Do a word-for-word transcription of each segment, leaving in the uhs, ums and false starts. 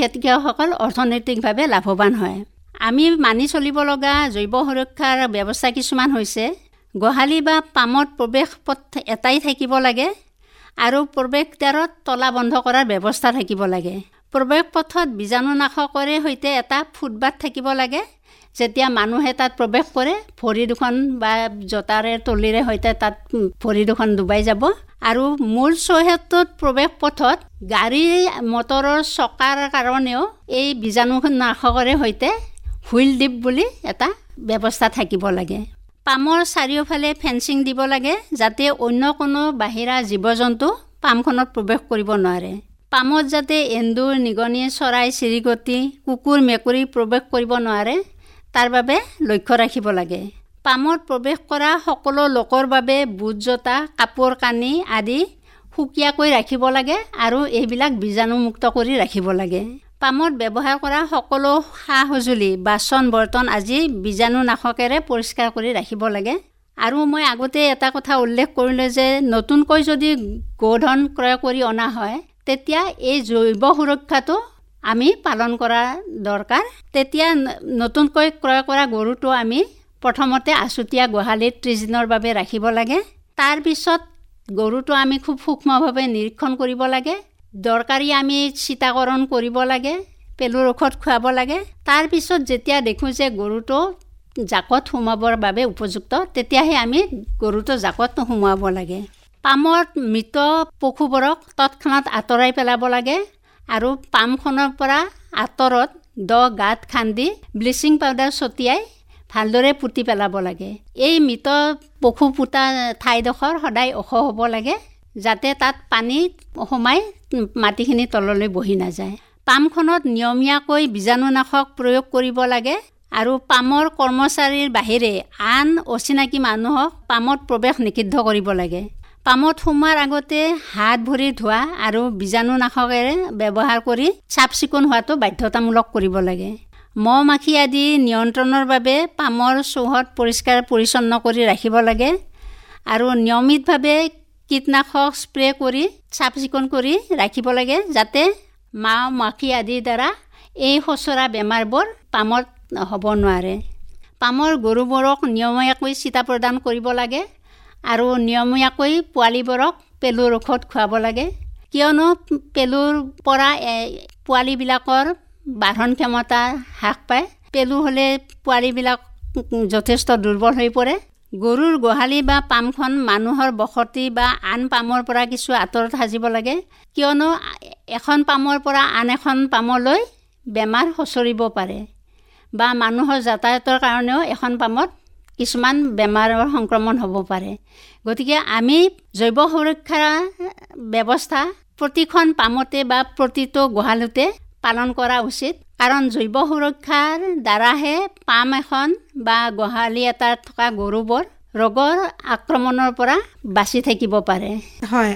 খেতিয়কসকল অৰ্থনৈতিকভাৱে লাভৱান হয়। আমি মানি চলিব লগা জৈৱ সুৰক্ষাৰ ব্যৱস্থা কিছুমান হৈছে গোহালি বা পামত প্ৰৱেশ পথ এটাই থাকিব লাগে আৰু প্ৰৱেশ দ্বাৰত তলা বন্ধ কৰাৰ ব্যৱস্থা থাকিব লাগে। প্ৰৱেশ পথত বীজাণুনাশকৰে সৈতে এটা ফুটবাথ থাকিব লাগে। যেতিয়া মানুহে তাত প্ৰৱেশ কৰে ভৰি দুখন বা জোতাৰে তলিৰে সৈতে তাত ভৰি দুখন ডুবাই যাব। আৰু মূল চৌহদটোত প্ৰৱেশ পথত গাড়ী মটৰৰ চকাৰ কাৰণেও এই বীজাণুনাশকৰে সৈতে হুইল ডিপ বুলি এটা ব্যৱস্থা থাকিব লাগে। পামৰ চাৰিওফালে ফেন্সিং দিব লাগে যাতে অন্য কোনো বাহিৰা জীৱ জন্তু পামখনত প্ৰৱেশ কৰিব নোৱাৰে। পামত যাতে এন্দুৰ, নিগনি, চৰাই চিৰিকটি, কুকুৰ, মেকুৰী প্ৰৱেশ কৰিব নোৱাৰে তাৰ বাবে লক্ষ্য ৰাখিব লাগে। পামত প্ৰৱেশ কৰা সকলো লোকৰ বাবে বুট জোতা, কাপোৰ কানি আদি সুকীয়াকৈ ৰাখিব লাগে আৰু এইবিলাক বীজাণুমুক্ত কৰি ৰাখিব লাগে। পামত ব্যৱহাৰ কৰা সকলো সা সঁজুলি, বাচন বৰ্তন আজি বীজাণুনাশকেৰে পৰিষ্কাৰ কৰি ৰাখিব লাগে। আৰু মই আগতে এটা কথা উল্লেখ কৰিলোঁ যে নতুনকৈ যদি গোধন ক্ৰয় কৰি অনা হয় তেতিয়া এই জৈৱ সুৰক্ষাটো আমি পালন কৰা দৰকাৰ। তেতিয়া নতুনকৈ ক্ৰয় কৰা গৰুটো আমি প্ৰথমতে আছুতীয়া গোহালিত ত্ৰিছ দিনৰ বাবে ৰাখিব লাগে। তাৰপিছত গৰুটো আমি খুব সূক্ষ্মভাৱে নিৰীক্ষণ কৰিব লাগে। দৰকাৰী আমি চিতাকৰণ কৰিব লাগে, পেলুৰ ঔষধ খুৱাব লাগে। তাৰপিছত যেতিয়া দেখোঁ যে গৰুটো জাকত সোমাবৰ বাবে উপযুক্ত তেতিয়াহে আমি গৰুটো জাকত সোমোৱাব লাগে। পামত মৃত পশুবোৰক তৎক্ষণাত আঁতৰাই পেলাব লাগে আৰু পামখনৰ পৰা আঁতৰত দ গাঁত খান্দি ব্লিচিং পাউডাৰ ছটিয়াই ভালদৰে পুতি পেলাব লাগে। এই মৃত পশু পুতা ঠাইডোখৰ সদায় ওখ হ'ব লাগে যাতে তাত পানী সোমাই মাটিখিনি তললৈ বহি নাযায়। পামখনত নিয়মীয়াকৈ বীজাণুনাশক প্ৰয়োগ কৰিব লাগে আৰু পামৰ কৰ্মচাৰীৰ বাহিৰে আন অচিনাকি মানুহক পামত প্ৰৱেশ নিষিদ্ধ কৰিব লাগে। পামত সোমোৱাৰ আগতে হাত ভৰি ধোৱা আৰু বীজাণুনাশকেৰে ব্যৱহাৰ কৰি চাফ চিকুণ হোৱাটো বাধ্যতামূলক কৰিব লাগে। মহ মাখি আদি নিয়ন্ত্ৰণৰ বাবে পামৰ চৌহদ পৰিষ্কাৰ পৰিচ্ছন্ন কৰি ৰাখিব লাগে আৰু নিয়মিতভাৱে কীটনাশক স্প্ৰে কৰি চাফ চিকুণ কৰি ৰাখিব লাগে যাতে মহ মাখি আদিৰ দ্বাৰা এই খচৰা বেমাৰবোৰ পামত হ'ব নোৱাৰে। পামৰ গৰুবোৰক নিয়মীয়াকৈ চিতা প্ৰদান কৰিব লাগে আৰু নিয়মীয়াকৈ পোৱালিবোৰক পেলুৰ ঔষধ খুৱাব লাগে কিয়নো পেলুৰ পৰা পোৱালিবিলাকৰ বাঢ়ন ক্ষমতা হ্ৰাস পায়। পেলু হ'লে পোৱালিবিলাক যথেষ্ট দুৰ্বল হৈ পৰে। গৰুৰ গোহালি বা পামখন মানুহৰ বসতি বা আন পামৰ পৰা কিছু আঁতৰত সাজিব লাগে কিয়নো এখন পামৰ পৰা আন এখন পামলৈ বেমাৰ সচৰিব পাৰে বা মানুহৰ যাতায়াতৰ কাৰণেও এখন পামত কিছুমান বেমাৰৰ সংক্ৰমণ হ'ব পাৰে। গতিকে আমি জৈৱ সুৰক্ষা ব্যৱস্থা প্ৰতিখন পামতে বা প্ৰতিটো গোহালিতে পালন কৰা উচিত কাৰণ জৈৱ সুৰক্ষাৰ দ্বাৰাহে পাম এখন বা গোহালি এটাত থকা গৰুবোৰ ৰোগৰ আক্ৰমণৰ পৰা বাচি থাকিব পাৰে। হয়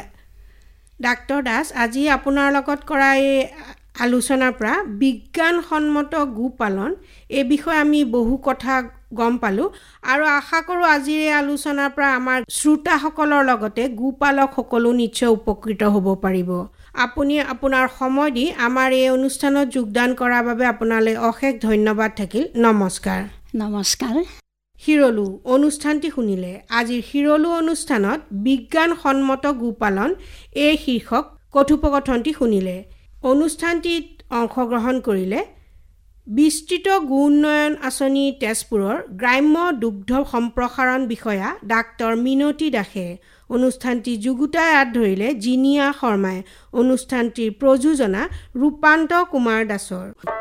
ডাক্তৰ দাস, আজি আপোনাৰ লগত কৰা এই আলোচনাৰ পৰা বিজ্ঞানসন্মত গোপালন এই বিষয়ে আমি বহু কথা গম পালোঁ আৰু আশা কৰোঁ আজিৰ এই আলোচনাৰ পৰা আমাৰ শ্ৰোতাসকলৰ লগতে গোপালকসকলো নিশ্চয় উপকৃত হ'ব পাৰিব। আপুনি আপোনাৰ সময় দি আমাৰ এই অনুষ্ঠানত যোগদান কৰাৰ বাবে আপোনালৈ অশেষ ধন্যবাদ থাকিল। নমস্কাৰ। নমস্কাৰ। শিৰলু অনুষ্ঠানটি শুনিলে। আজিৰ শিৰলু অনুষ্ঠানত বিজ্ঞানসন্মত গোপালন এই শীৰ্ষক কথোপকথনটি শুনিলে। অনুষ্ঠানটিত অংশগ্ৰহণ কৰিলে বিস্তৃত গো উন্নয়ন আঁচনি তেজপুৰৰ গ্ৰাম্য দুগ্ধ সম্প্ৰসাৰণ বিষয়া ডাক্তৰ মিনতী দাসে। অনুষ্ঠানটি যুগুতাই হাত ধৰিলে জিনিয়া শৰ্মাই। অনুষ্ঠানটিৰ প্ৰযোজনা ৰূপান্ত কুমাৰ দাসৰ।